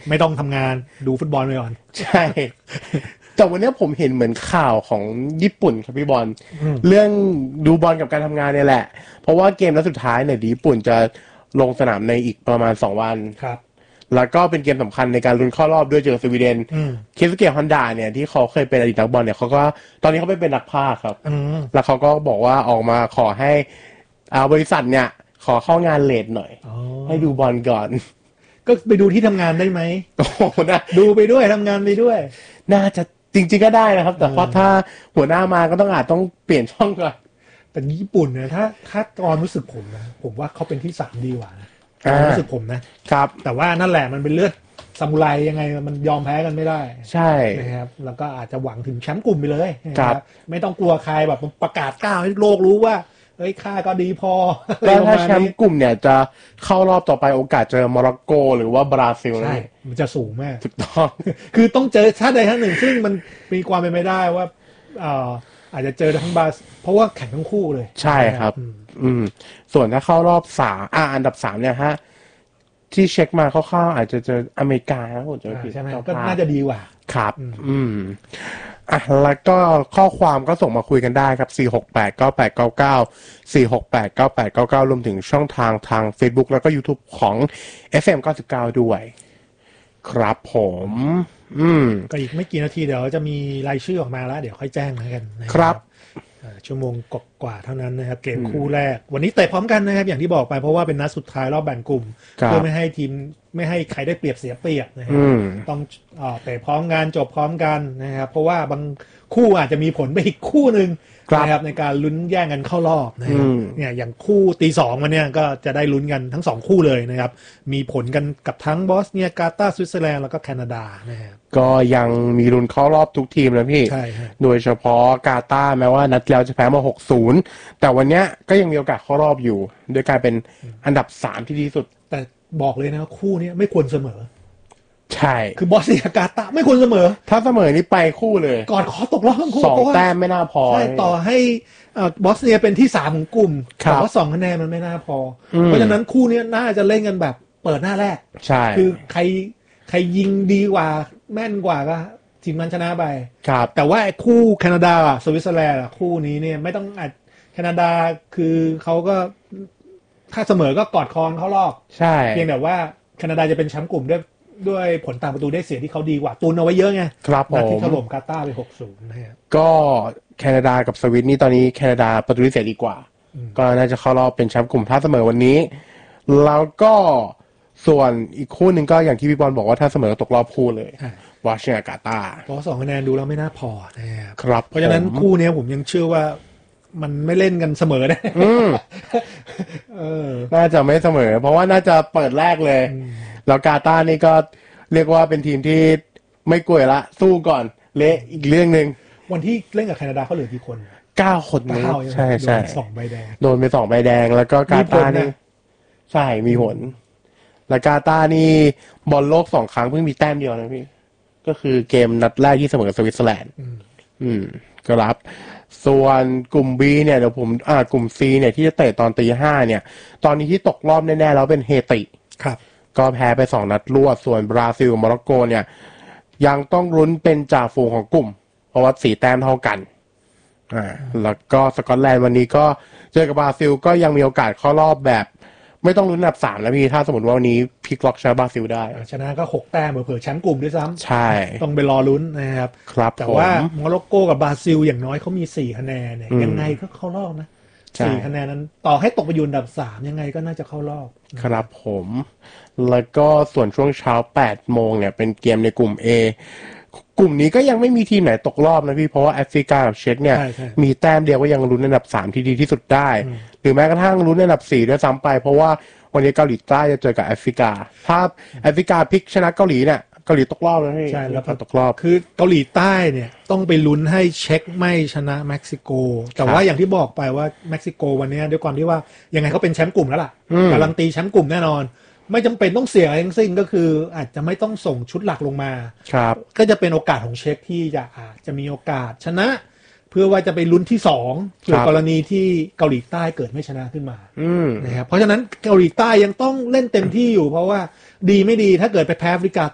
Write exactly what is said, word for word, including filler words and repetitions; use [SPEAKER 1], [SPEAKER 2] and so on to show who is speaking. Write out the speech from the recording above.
[SPEAKER 1] ไม่ต้องทำงานดูฟุตบอลไปก่อน
[SPEAKER 2] ใช่แต่วันนี้ผมเห็นเหมือนข่าวของญี่ปุ่นครับพี่บอลเรื่องดูบอลกับการทำงานเนี่ยแหละเพราะว่าเกมนัดสุดท้ายเนี่ยญี่ปุ่นจะลงสนามในอีกประมาณสองวัน
[SPEAKER 1] ครับ
[SPEAKER 2] แล้วก็เป็นเกมสำคัญในการลุ้นเข้ารอบด้วยเจอสวีเดนเคซุเกะฮอนดาเนี่ยที่เขาเคยเป็นอดีตนักบอลเนี่ยเขาก็ตอนนี้เขาไปเป็นนักพากย์ครับแล้วเขาก็บอกว่าออกมาขอให้อ่าบริษัทเนี่ยขอเข้างานเลทหน่อยให้ดูบอลก่อน
[SPEAKER 1] ก็ไปดูที่ทำงานได้ไหม
[SPEAKER 2] โอ้โหนะ
[SPEAKER 1] ดูไปด้วยทำงานไปด้วย
[SPEAKER 2] น่าจะจริงๆก็ได้นะครับแต่ว่าถ้าหัวหน้ามาก็ต้องอาจต้องเปลี่ยนช่องก่อน
[SPEAKER 1] แต่ญี่ปุ่นเนี่ยถ้าถ้าตอนรู้สึกผมนะผมว่าเขาเป็นที่สามดีกว่านะความรู้สึกผมนะครับแต่ว่านั่นแหละมันเป็นเลือดซามูไรยังไงมันยอมแพ้กันไม่ได้
[SPEAKER 2] ใช่
[SPEAKER 1] นะครับแล้วก็อาจจะหวังถึงแชมป์กลุ่มไปเลยนะครับไม่ต้องกลัวใครแบบประกาศก้าวให้โลกรู้ว่าเฮ้ยค่าก็ดีพอ
[SPEAKER 2] แล้วถ้าแชมป์กลุ่มเนี่ยจะเข้ารอบต่อไปโอกาสเจอโมร็อกโกหรือว่าบราซิล
[SPEAKER 1] ใช่มันจะสูงมาก
[SPEAKER 2] ถูกต้อง
[SPEAKER 1] คือต้องเจอชาติใดชาติหนึ่งซึ่งมันมีความเป็นไปได้ว่าอ่าอาจจะเจอทั้งบราเพราะว่าแข่งทั้งคู่เลย
[SPEAKER 2] ใช่ครับอืมส่วนถ้าเข้ารอบสามอ่าอันดับสามเนี่ยฮะที่เช็คมาคร่าวๆอาจจะเจออเมริกานะผมจะผิด
[SPEAKER 1] ใช่ไหมก็น่าจะดีกว่า
[SPEAKER 2] ครับอืมอ่ะแล้วก็ข้อความก็ส่งมาคุยกันได้ครับสี่ หก แปด เก้า แปด เก้า เก้า สี่ หก แปด เก้า แปด เก้า เก้ารวมถึงช่องทางทาง Facebook แล้วก็ YouTube ของ เอฟ เอ็ม เก้าสิบเก้า ด้วยครับผมอืม
[SPEAKER 1] ก็อีกไม่กี่นาทีเดี๋ยวจะมีรายชื่อออกมาแล้วเดี๋ยวค่อยแจ้งกัน
[SPEAKER 2] ครับ
[SPEAKER 1] ชั่วโมงกว่าเท่านั้นนะครับเกมคู่แรกวันนี้เตะพร้อมกันนะครับอย่างที่บอกไปเพราะว่าเป็นนัดสุดท้ายรอบแบ่งกลุ่มเพื่อไม่ให้ทีมไม่ให้ใครได้เปรียบเสียเปรียบนะครับต้องเตะพร้อมกันจบพร้อมกันนะครับเพราะว่าบางคู่อาจจะมีผลไปอีกคู่นึงนะครับในการลุ้นแย่งกันเข้ารอบนะครับเนี่ยอย่างคู่ตีสองมันเนี่ยก็จะได้ลุ้นกันทั้งสองคู่เลยนะครับมีผลกันกับทั้งบอสเนียกาตาร์สวิตเซอร์แลนด์แล้วก็แคนาดานะครับ
[SPEAKER 2] ก็ยังมีลุ้นเข้ารอบทุกทีมนะพี่
[SPEAKER 1] ใช่
[SPEAKER 2] โดยเฉพาะกาตาร์แม้ว่านัดแล้วจะแพ้มา หกศูนย์ แต่วันนี้ก็ยังมีโอกาสเข้ารอบอยู่โดยกลายเป็นอันดับสามที่ดีสุด
[SPEAKER 1] แต่บอกเลยนะคู่นี้ไม่ควรเสมอ
[SPEAKER 2] ใช่
[SPEAKER 1] คือบอสเนียกาตาร์ไม่ควรเสมอ
[SPEAKER 2] ถ้าเสมอนี่ไปคู่เลย
[SPEAKER 1] ก่อนขอตกรอบทั้งคู่
[SPEAKER 2] สองแต้มไม่น่าพอ
[SPEAKER 1] ใช่ต่อให้บอสเนียเป็นที่สามของกลุ่มแต่ว่าสองคะแนนมันไม่น่าพอเพราะฉะนั้นคู่นี้น่าจะเล่นกันแบบเปิดหน้าแรก
[SPEAKER 2] ใช่
[SPEAKER 1] คือใครใครยิงดีกว่าแม่นกว่าก็ทีมนั้นชนะไป
[SPEAKER 2] ครับ
[SPEAKER 1] แต่ว่าคู่แคนาดาอ่ะสวิตเซอร์แลนด์อ่ะคู่นี้เนี่ยไม่ต้องอัดแคนาดาคือเขาก็ถ้าเสมอก็กอดคอเข้ารอบ
[SPEAKER 2] ใช่
[SPEAKER 1] เพียงแต่ว่าแคนาดาจะเป็นแชมป์กลุ่มด้วยด้วยผลต่างประตูได้เสียที่เขาดีกว่าตุนเอาไว้เยอะไง
[SPEAKER 2] ครับผม
[SPEAKER 1] ที่ถล่มกาตาร์ไป หกศูนย์ นะครับ
[SPEAKER 2] ก็แคนาดากับสวิตนี่ตอนนี้แคนาดาประตูได้เสียดีกว่าก็น่าจะเข้ารอบเป็นแชมป์กลุ่มถ้าเสมอวันนี้แล้วก็ส่วนอีกคู่หนึ่งก็อย่างที่พี่บอลบอกว่าถ้าเสมอตกรอบคู่เลยวอชิงตันกาตาร์
[SPEAKER 1] เพราะสองคะแนนดูแล้วไม่น่าพอนะครับ
[SPEAKER 2] ครับ
[SPEAKER 1] เพราะฉะนั้นคู่นี้ผมยังเชื่อว่ามันไม่เล่นกันเสมอได้
[SPEAKER 2] เออน่าจะไม่เสมอเพราะว่าน่าจะเปิดแรกเลยแล้วกาตาร์นี่ก็เรียกว่าเป็นทีมที่ไม่กลัวละสู้ก่อนเละอีกเรื่องนึง
[SPEAKER 1] วันที่เล่นกับแคนาดาเขาเหลือกี่คน
[SPEAKER 2] เก้าคนนี้ใช่ใช่
[SPEAKER 1] สองใบแดง
[SPEAKER 2] โดนไปสองใบแดงแล้วก็กาตาร์นี่ใช่มีผลแล้วกาตาร์นี่บอลโลกสองครั้งเพิ่งมีแต้มเดียวนะพี่ก็คือเกมนัดแรกที่เสมอกับสวิตเซอร์แลนด์อืมก็รับส่วนกลุ่ม B เนี่ยเดี๋ยวผมอ่ากลุ่ม C เนี่ยที่จะเตะตอนตีห้าเนี่ยตอนนี้ที่ตกรอบแน่ๆแล้วเป็นเฮติ
[SPEAKER 1] ครับ
[SPEAKER 2] ก็แพ้ไปสองนัดรวดส่วนบราซิลกับโมร็อกโกเนี่ยยังต้องลุ้นเป็นจ่าฝูงของกลุ่มเพราะว่าสี่แต้มเท่ากันอ่าแล้วก็สกอตแลนด์วันนี้ก็เจอกับบราซิลก็ยังมีโอกาสเข้ารอบแบบไม่ต้องลุ้นอันดับสามแล้วพี่ถ้าสมมติว่าวันนี้พลิกล็อกชนะบราซิลได้
[SPEAKER 1] ชนะก็หกแต้มเผื่อแชมป์กลุ่มด้วยซ้ำ
[SPEAKER 2] ใช่
[SPEAKER 1] ต้องไปรอลุ้นนะครับ
[SPEAKER 2] ครับ
[SPEAKER 1] แต่ว่าโมร็อกโกกับบราซิลอย่างน้อยเขามีสี่คะแนนเนี่ยยังไงก็เข้ารอบนะสี่คะแนนนั้นต่อให้ตกไปอยู่อันดับสามยังไงก็น่าจะเข้ารอบ
[SPEAKER 2] ครับผมแล้วก็ส่วนช่วงเช้าแปดโมงเนี่ยเป็นเกมในกลุ่ม A กลุ่มนี้ก็ยังไม่มีทีมไหนตกรอบนะพี่เพราะว่าแอฟริกากับเช็กเนี่ยมีแต้มเดียวก็ยังลุ้นอันดับสามที่ดีที่สุดได้หรือแม้กระทั่งลุ้นอันดับสี่ด้วยซ้ำไปเพราะว่าวันนี้เกาหลีใต้จะเจอกับแอฟริกาถ้าแอฟริกาพลิกชนะเกาหลีเนี่ยเกาหลีตกรอบแล้วพี่
[SPEAKER 1] ใช่แล้ว
[SPEAKER 2] ตกรอบ
[SPEAKER 1] คือเกาหลีใต้เนี่ยต้องไปลุ้นให้เช็กไม่ชนะเม็กซิโกแต่ว่าอย่างที่บอกไปว่าเม็กซิโกวันนี้ด้วยความที่ว่ายังไงเขาเป็นแชมป์กลุ่มแล้วล่ะการันตีแชมป์กลุ่มแน่นอนไม่จำเป็นต้องเสี่ยงอะไรทั้งสิ้นก็คืออาจจะไม่ต้องส่งชุดหลักลงมา
[SPEAKER 2] ครับ
[SPEAKER 1] ก็จะเป็นโอกาสของเช็กที่จะอาจจะมีโอกาสชนะเพื่อว่าจะไปลุ้นที่สองเผื่อกรณีที่เกาหลีใต้เกิดไม่ชนะขึ้นมานะครับเพราะฉะนั้นเกาหลีใต้ยังต้องเล่นเต็มที่อยู่เพราะว่าดีไม่ดีถ้าเกิดไปแพ้แอฟริกา